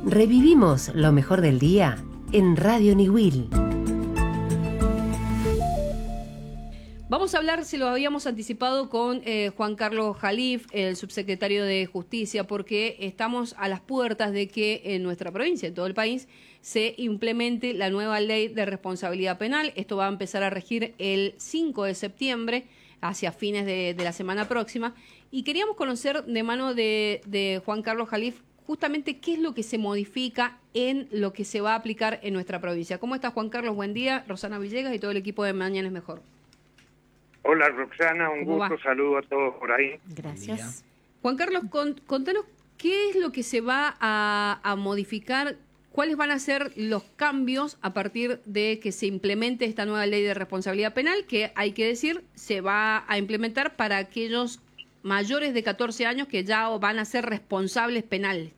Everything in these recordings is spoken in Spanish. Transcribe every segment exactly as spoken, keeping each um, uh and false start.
Revivimos lo mejor del día en Radio Niwil. Vamos a hablar, si lo habíamos anticipado, con eh, Juan Carlos Jalif, el subsecretario de Justicia, porque estamos a las puertas de que en nuestra provincia, en todo el país, se implemente la nueva ley de responsabilidad penal. Esto va a empezar a regir el cinco de septiembre, hacia fines de, de la semana próxima. Y queríamos conocer de mano de, de Juan Carlos Jalif justamente qué es lo que se modifica en lo que se va a aplicar en nuestra provincia. ¿Cómo está, Juan Carlos? Buen día. Rosana Villegas y todo el equipo de Mañana es Mejor. Hola, Roxana, un gusto, va? Saludo a todos por ahí. Gracias. Juan Carlos, con, contanos qué es lo que se va a, a modificar, cuáles van a ser los cambios a partir de que se implemente esta nueva ley de responsabilidad penal, que hay que decir, se va a implementar para aquellos mayores de catorce años que ya van a ser responsables penales.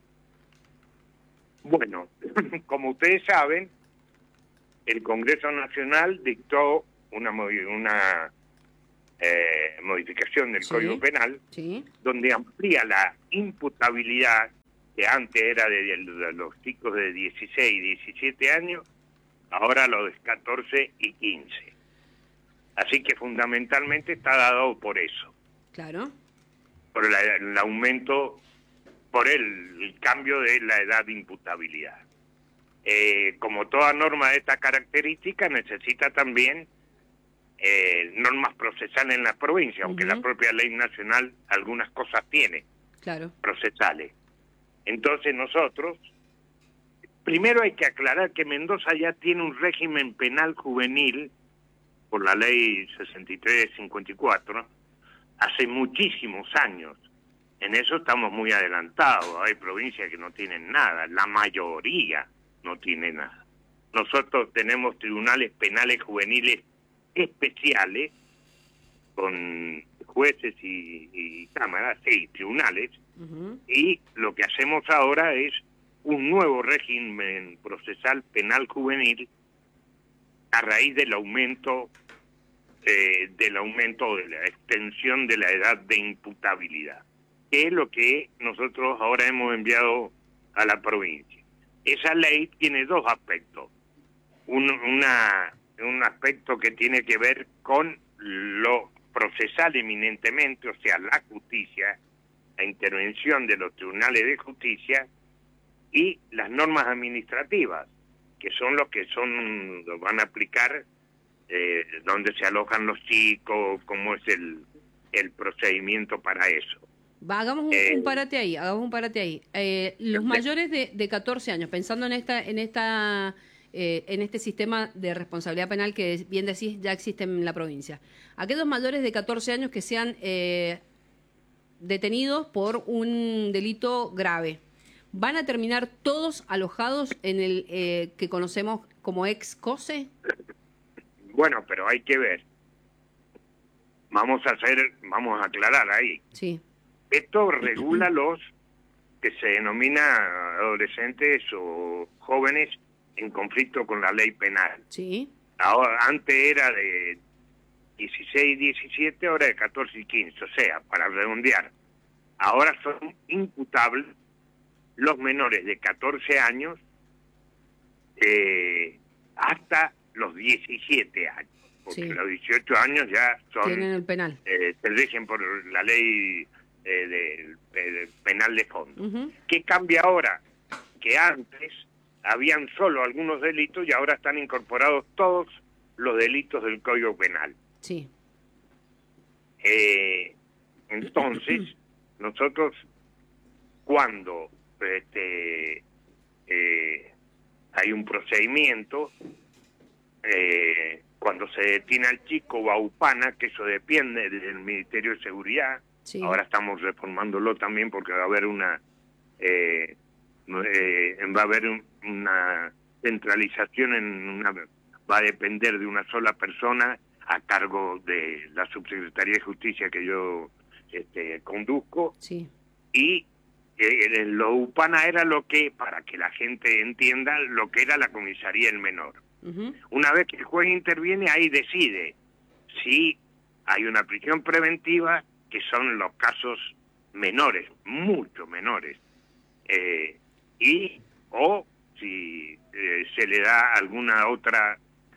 Bueno, como ustedes saben, el Congreso Nacional dictó una, una eh, modificación del Sí, Código Penal, sí, donde amplía la imputabilidad, que antes era de, de los chicos de dieciséis y diecisiete años, ahora los de catorce y quince. Así que fundamentalmente está dado por eso. claro. Por la, el aumento, por el, el cambio de la edad de imputabilidad. Eh, como toda norma de esta característica, necesita también eh, normas procesales en la provincia, aunque Uh-huh. la propia ley nacional algunas cosas tiene, Claro. procesales. Entonces nosotros, primero hay que aclarar que Mendoza ya tiene un régimen penal juvenil, por la ley sesenta y tres cincuenta y cuatro, hace muchísimos años. En eso estamos muy adelantados. Hay provincias que no tienen nada, la mayoría no tiene nada. Nosotros tenemos tribunales penales juveniles especiales, con jueces y, y cámaras, sí, tribunales, Uh-huh. y lo que hacemos ahora es un nuevo régimen procesal penal juvenil a raíz del aumento Eh, del aumento de la extensión de la edad de imputabilidad, que es lo que nosotros ahora hemos enviado a la provincia. Esa ley tiene dos aspectos. Un, una, un aspecto que tiene que ver con lo procesal eminentemente, o sea, la justicia, la intervención de los tribunales de justicia, y las normas administrativas, que son los que son lo van a aplicar, Eh, dónde se alojan los chicos, cómo es el, el procedimiento para eso. Va, hagamos un, Eh, un parate ahí, hagamos un parate ahí. Eh, los mayores de, de catorce años, pensando en esta, en esta, eh, en este sistema de responsabilidad penal que bien decís ya existe en la provincia. Aquellos mayores de catorce años que sean eh, detenidos por un delito grave, ¿van a terminar todos alojados en el eh, que conocemos como ex-COSE? Bueno, pero hay que ver. Vamos a hacer, vamos a aclarar ahí. Sí. Esto regula los que se denomina adolescentes o jóvenes en conflicto con la ley penal. Sí. Ahora, antes era de dieciséis y diecisiete, ahora de catorce y quince, o sea, para redondear. Ahora son imputables los menores de catorce años eh, hasta los diecisiete años, porque Sí. los dieciocho años ya son, Tienen el penal. eh, se rigen por la ley eh, del de, penal de fondo. Uh-huh. ¿Qué cambia ahora? Que antes habían solo algunos delitos y ahora están incorporados todos los delitos del Código Penal. Sí. Eh, entonces, nosotros cuando este, eh, hay un procedimiento, Eh, cuando se detiene al chico va a UPANA, que eso depende del Ministerio de Seguridad. Sí. Ahora estamos reformándolo también porque va a haber una eh, eh, va a haber un, una centralización en una, va a depender de una sola persona a cargo de la Subsecretaría de Justicia que yo este, conduzco. Sí. Y eh, lo UPANA era lo que, para que la gente entienda, lo que era la comisaría del menor. Uh-huh. Una vez que el juez interviene, ahí decide si hay una prisión preventiva, que son los casos menores, mucho menores, eh, y o si eh, se le da alguna otra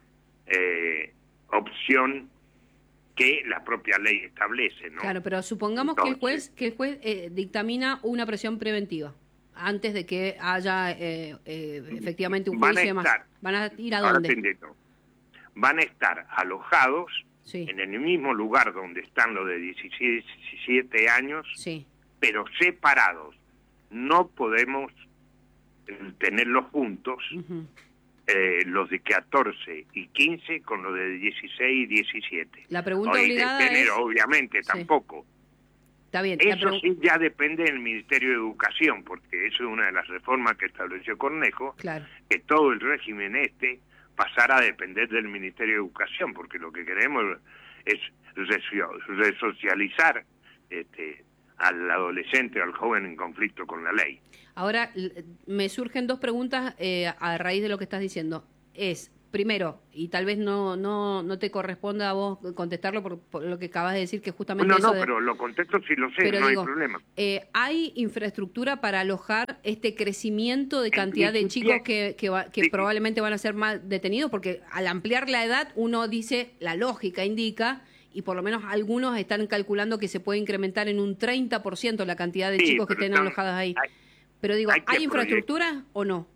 eh, opción que la propia ley establece, ¿no? Claro, pero supongamos Entonces, que el juez que el juez eh, dictamina una presión preventiva antes de que haya eh, eh, efectivamente un juicio y demás. Estar, ¿Van a ir a ahora dónde? te entiendo. Van a estar alojados Sí. en el mismo lugar donde están los de diecisiete años, Sí. pero separados. No podemos eh, tenerlos juntos, Uh-huh. eh, los de catorce y quince con los de dieciséis y diecisiete. La pregunta Hoy obligada de género, es... obviamente, Sí. tampoco. Está bien. la Eso pregu- sí ya depende del Ministerio de Educación, porque eso es una de las reformas que estableció Cornejo, Claro. que todo el régimen este pasara a depender del Ministerio de Educación, porque lo que queremos es reso- resocializar este, al adolescente o al joven en conflicto con la ley. Ahora, l- me surgen dos preguntas eh, a raíz de lo que estás diciendo. Es, primero, y tal vez no no no te corresponda a vos contestarlo por, por lo que acabas de decir, que justamente No, eso no, de- pero lo contesto si lo sé, Pero no digo, hay problema. eh, ¿hay infraestructura para alojar este crecimiento de En cantidad de principio, chicos que, que, va- que sí. probablemente van a ser más detenidos? Porque al ampliar la edad, uno dice, la lógica indica, y por lo menos algunos están calculando que se puede incrementar en un treinta por ciento la cantidad de Sí, chicos que pero estén están- alojados ahí. hay- Pero digo, hay que ¿hay infraestructura o no?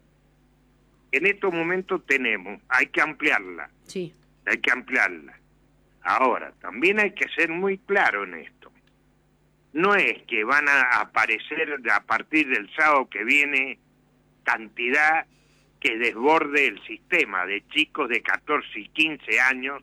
En estos momentos tenemos, hay que ampliarla, Sí. hay que ampliarla. Ahora, también hay que ser muy claro en esto. No es que van a aparecer a partir del sábado que viene cantidad que desborde el sistema de chicos de catorce y quince años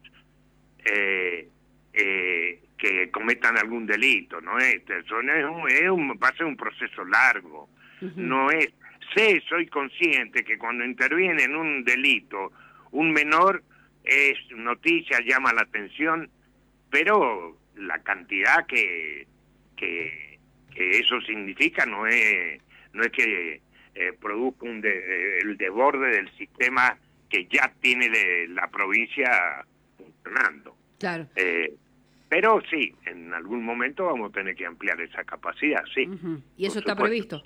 eh, eh, que cometan algún delito, ¿no es? Eso no es un, es un, va a ser un proceso largo. Ujú. No es, sé, soy consciente que cuando interviene en un delito un menor es noticia, llama la atención, pero la cantidad que que, que eso significa no es no es que eh, produzca un de, el desborde del sistema que ya tiene de, la provincia funcionando. Claro. Eh, pero sí, en algún momento vamos a tener que ampliar esa capacidad, sí. Ujú. ¿Y eso por está supuesto. previsto?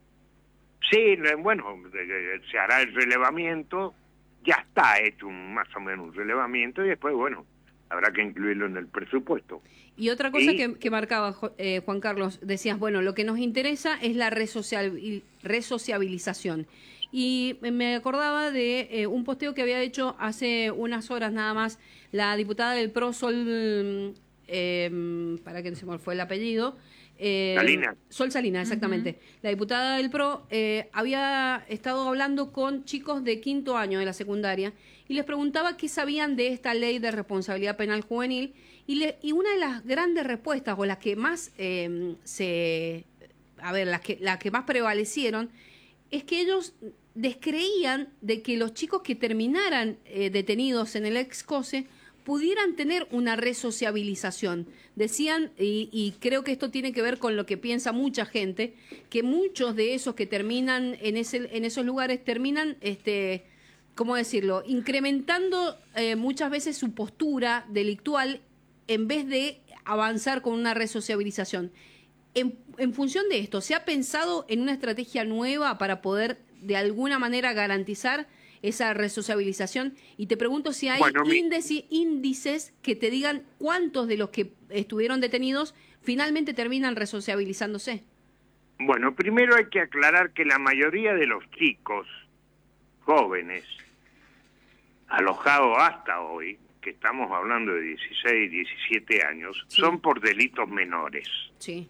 Sí, bueno, se hará el relevamiento, ya está hecho un, más o menos un relevamiento y después, bueno, habrá que incluirlo en el presupuesto. Y otra cosa Y- que, que marcaba Jo- eh, Juan Carlos, decías, bueno, lo que nos interesa es la resociabil- resociabilización. Y me acordaba de eh, un posteo que había hecho hace unas horas nada más la diputada del PRO, Sol, eh, para que se me fue el apellido. eh, Salinas. Sol Salinas, exactamente. La diputada del PRO eh, había estado hablando con chicos de quinto año de la secundaria y les preguntaba qué sabían de esta ley de responsabilidad penal juvenil y, le, y una de las grandes respuestas o las que más eh, se, a ver, las que, las que más prevalecieron es que ellos descreían de que los chicos que terminaran eh, detenidos en el ex-COSE pudieran tener una resociabilización. Decían, y, y creo que esto tiene que ver con lo que piensa mucha gente, que muchos de esos que terminan en ese en esos lugares terminan, este, ¿cómo decirlo?, incrementando eh, muchas veces su postura delictual en vez de avanzar con una resociabilización. En, en función de esto, ¿se ha pensado en una estrategia nueva para poder de alguna manera garantizar esa resociabilización? Y te pregunto si hay Bueno, mi- índice- índices que te digan cuántos de los que estuvieron detenidos finalmente terminan resociabilizándose. Bueno, primero hay que aclarar que la mayoría de los chicos jóvenes alojados hasta hoy, que estamos hablando de dieciséis, diecisiete años, Sí. son por delitos menores. Sí.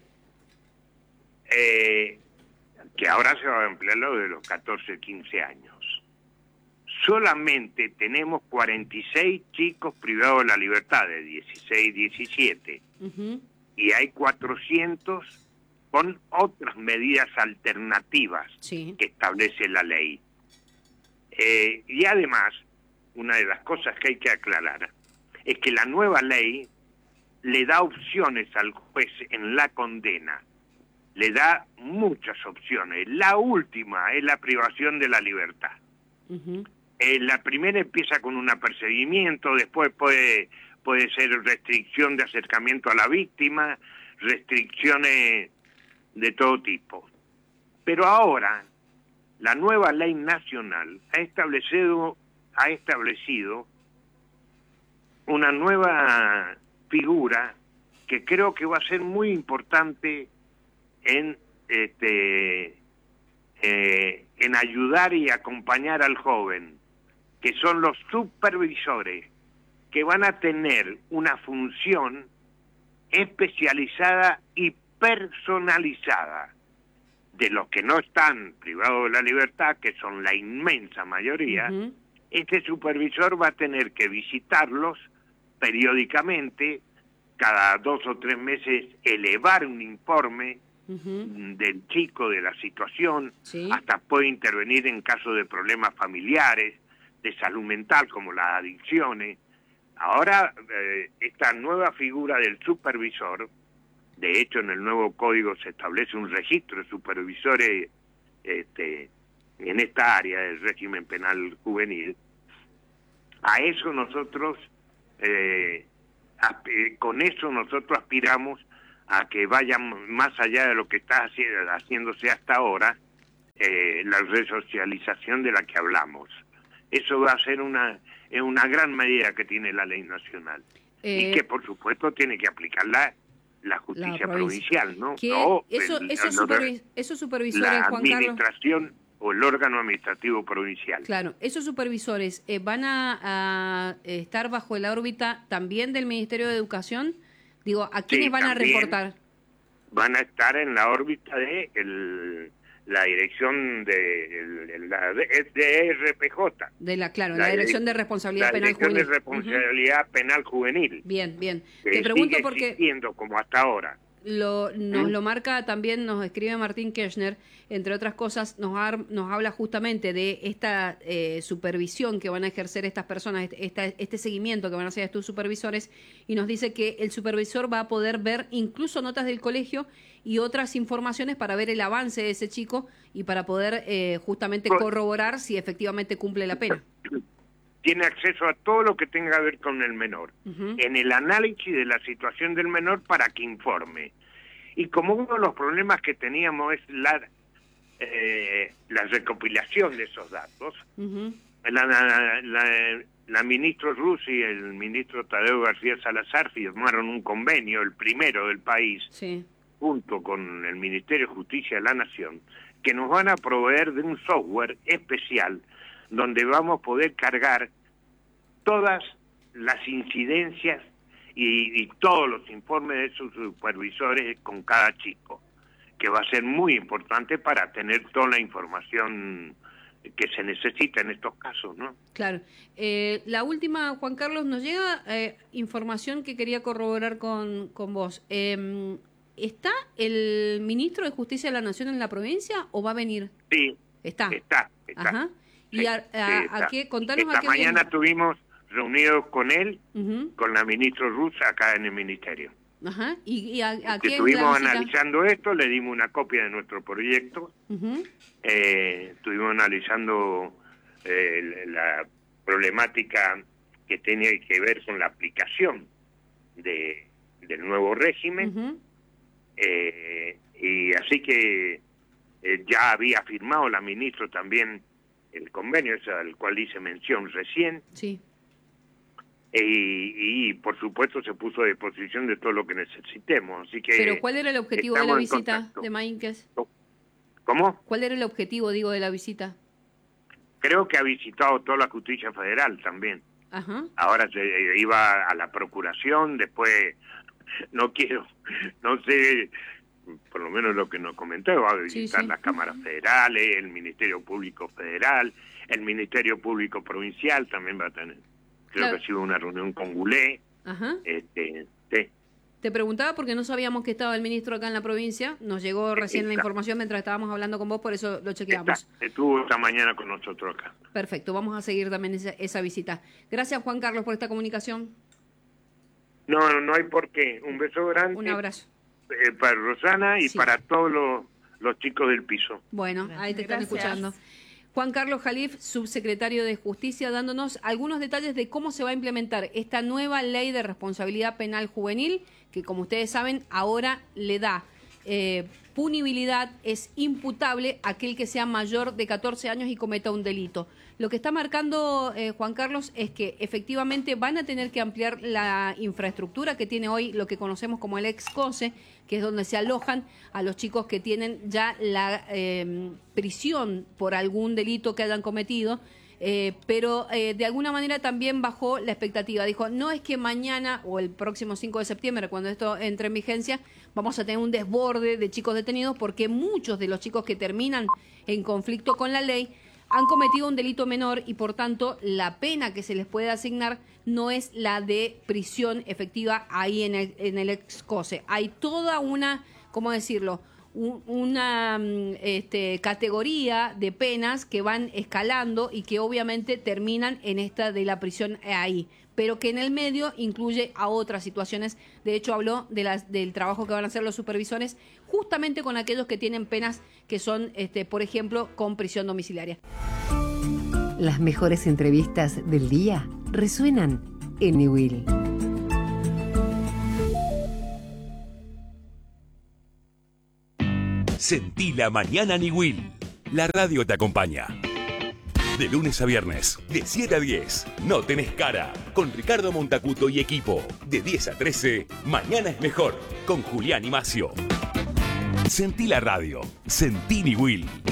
Eh, que ahora se va a emplear lo de los catorce, quince años. Solamente tenemos cuarenta y seis chicos privados de la libertad de dieciséis, diecisiete Ujú. y hay cuatrocientos con otras medidas alternativas Sí. que establece la ley. Eh, y además, una de las cosas que hay que aclarar es que la nueva ley le da opciones al juez en la condena, le da muchas opciones. La última es la privación de la libertad. Ujú. Eh, la primera empieza con un apercibimiento, después puede, puede ser restricción de acercamiento a la víctima, restricciones de todo tipo. Pero ahora, la nueva ley nacional ha establecido, ha establecido una nueva figura que creo que va a ser muy importante en este eh, en ayudar y acompañar al joven, que son los supervisores, que van a tener una función especializada y personalizada. De los que no están privados de la libertad, que son la inmensa mayoría, uh-huh. Este supervisor va a tener que visitarlos periódicamente, cada dos o tres meses elevar un informe uh-huh. del chico, de la situación, sí. Hasta puede intervenir en caso de problemas familiares, de salud mental como las adicciones. Ahora, eh, esta nueva figura del supervisor, de hecho en el nuevo código se establece un registro de supervisores este, en esta área del régimen penal juvenil. A eso nosotros, eh, con eso nosotros aspiramos a que vayan más allá de lo que está haciéndose hasta ahora, eh, la resocialización de la que hablamos. Eso va a ser una, una gran medida que tiene la ley nacional, eh, y que por supuesto tiene que aplicarla la justicia la provincial, ¿no? No eso, el, esos, supervis esos supervisores, la Juan Carlos, administración o el órgano administrativo provincial. Claro, esos supervisores eh, van a, a estar bajo la órbita también del Ministerio de Educación. Digo, ¿a quiénes sí, van a reportar? Van a estar en la órbita de el, la dirección de, de, la, de, de R P J. De la, claro, la, la Dirección de Responsabilidad la Penal Juvenil. La Dirección de Responsabilidad uh-huh. Penal Juvenil. Bien, bien. Que Te pregunto sigue porque... existiendo como hasta ahora. Lo, nos ¿Mm? lo marca también, nos escribe Martín Kirchner, entre otras cosas, nos, ha, nos habla justamente de esta eh, supervisión que van a ejercer estas personas, esta, este seguimiento que van a hacer estos supervisores, y nos dice que el supervisor va a poder ver incluso notas del colegio y otras informaciones para ver el avance de ese chico y para poder eh, justamente corroborar si efectivamente cumple la pena. Tiene acceso a todo lo que tenga que ver con el menor, uh-huh. en el análisis de la situación del menor para que informe. Y como uno de los problemas que teníamos es la, eh, la recopilación de esos datos, uh-huh. la, la, la, la ministra Rus y el ministro Tadeo García Salazar firmaron un convenio, el primero del país, sí. junto con el Ministerio de Justicia de la Nación, que nos van a proveer de un software especial donde vamos a poder cargar todas las incidencias y, y todos los informes de sus supervisores con cada chico, que va a ser muy importante para tener toda la información que se necesita en estos casos, ¿no? Claro. Eh, la última, Juan Carlos, nos llega eh, información que quería corroborar con, con vos. Eh, ¿Está el ministro de Justicia de la Nación en la provincia o va a venir? Sí, está. Está, está. Ajá. ¿Y a, a, sí, a qué? Contanos Esta a qué mañana viene. estuvimos reunidos con él, uh-huh. con la ministra Rus acá en el ministerio. Ajá. ¿Y, y a, a qué estuvimos analizando esto, le dimos una copia de nuestro proyecto, uh-huh. eh, estuvimos analizando eh, la problemática que tenía que ver con la aplicación de, del nuevo régimen, uh-huh. eh, y así que eh, ya había firmado la ministra también el convenio, ese al cual hice mención recién, sí. y, y por supuesto se puso a disposición de todo lo que necesitemos. Así que ¿pero cuál era el objetivo de la visita de Maínquez? ¿Cómo? ¿Cuál era el objetivo, digo, de la visita? Creo que ha visitado toda la justicia federal también. Ajá. Ahora se iba a la procuración, después no quiero, no sé, por lo menos lo que nos comentó, va a visitar sí, sí. las cámaras federales, el Ministerio Público Federal, el Ministerio Público Provincial también va a tener. Creo claro. que ha sido una reunión con Gulé. Ajá. Este, sí. Te preguntaba porque no sabíamos que estaba el ministro acá en la provincia, nos llegó recién Está. la información mientras estábamos hablando con vos, por eso lo chequeamos. Está. Estuvo esta mañana con nosotros acá. Perfecto, vamos a seguir también esa, esa visita. Gracias, Juan Carlos, por esta comunicación. No, no hay por qué. Un beso grande. Un abrazo. Eh, para Rosana y sí. para todos los, los chicos del piso. Bueno, Gracias. ahí te están Gracias. escuchando. Juan Carlos Jalif, subsecretario de Justicia, dándonos algunos detalles de cómo se va a implementar esta nueva ley de responsabilidad penal juvenil, que como ustedes saben, ahora le da eh, punibilidad es imputable aquel que sea mayor de catorce años y cometa un delito. Lo que está marcando eh, Juan Carlos es que efectivamente van a tener que ampliar la infraestructura que tiene hoy lo que conocemos como el ex-COSE, que es donde se alojan a los chicos que tienen ya la eh, prisión por algún delito que hayan cometido. Eh, pero eh, de alguna manera también bajó la expectativa. Dijo, no es que mañana o el próximo cinco de septiembre, cuando esto entre en vigencia, vamos a tener un desborde de chicos detenidos, porque muchos de los chicos que terminan en conflicto con la ley han cometido un delito menor y por tanto la pena que se les puede asignar no es la de prisión efectiva ahí en el, en el ex-COSE. Hay toda una, ¿cómo decirlo?, una este, categoría de penas que van escalando y que obviamente terminan en esta de la prisión ahí, pero que en el medio incluye a otras situaciones. De hecho, habló de las, del trabajo que van a hacer los supervisores justamente con aquellos que tienen penas que son, este, por ejemplo, con prisión domiciliaria. Las mejores entrevistas del día resuenan en Niwil. Sentí la mañana Niwil. La radio te acompaña. De lunes a viernes, de siete a diez. No tenés cara. Con Ricardo Montacuto y equipo. De diez a trece, Mañana es mejor. Con Julián y Macio. Sentí la radio. Sentí Niwil.